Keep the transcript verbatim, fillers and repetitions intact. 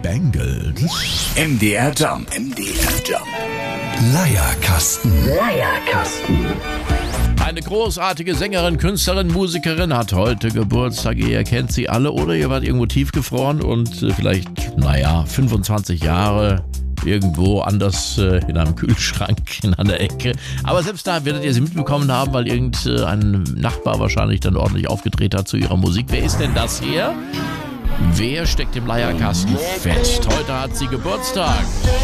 Bengals. M D R Jump. M D R Jump. Leierkasten. Leierkasten. Eine großartige Sängerin, Künstlerin, Musikerin hat heute Geburtstag. Ihr kennt sie alle oder ihr wart irgendwo tiefgefroren und äh, vielleicht, naja, fünfundzwanzig Jahre irgendwo anders äh, in einem Kühlschrank in einer Ecke. Aber selbst da werdet ihr sie mitbekommen haben, weil irgendein Nachbar wahrscheinlich dann ordentlich aufgedreht hat zu ihrer Musik. Wer ist denn das hier? Wer steckt im Leierkasten fest? Heute hat sie Geburtstag.